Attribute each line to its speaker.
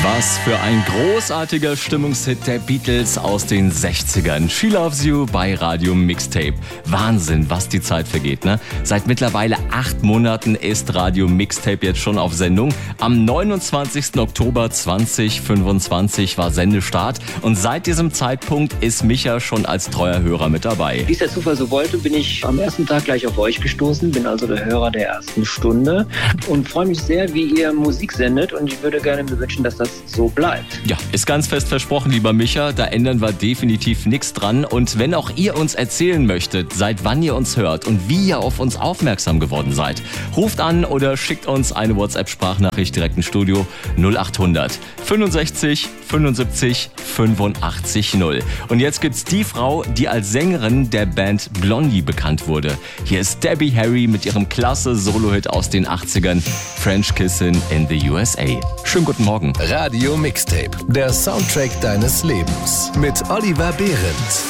Speaker 1: Was für ein großartiger Stimmungshit der Beatles aus den 60ern. She Loves You bei Radio Mixtape. Wahnsinn, was die Zeit vergeht, ne? Seit mittlerweile 8 Monaten ist Radio Mixtape jetzt schon auf Sendung. Am 29. Oktober 2025 war Sendestart und seit diesem Zeitpunkt ist Micha schon als treuer Hörer mit dabei.
Speaker 2: Wie es der Zufall so wollte, bin ich am ersten Tag gleich auf euch gestoßen, bin also der Hörer der ersten Stunde und freue mich sehr, wie ihr Musik sendet, und ich würde gerne mir wünschen, dass das so bleibt.
Speaker 1: Ja, ist ganz fest versprochen, lieber Micha, da ändern wir definitiv nichts dran. Und wenn auch ihr uns erzählen möchtet, seit wann ihr uns hört und wie ihr auf uns aufmerksam geworden seid, ruft an oder schickt uns eine WhatsApp-Sprachnachricht direkt ins Studio 0800 65 75 85 0. Und jetzt gibt's die Frau, die als Sängerin der Band Blondie bekannt wurde. Hier ist Debbie Harry mit ihrem klasse Solo-Hit aus den 80ern, French Kissin' in the USA. Schönen guten Morgen.
Speaker 3: Radio Mixtape, der Soundtrack deines Lebens mit Oliver Behrendt.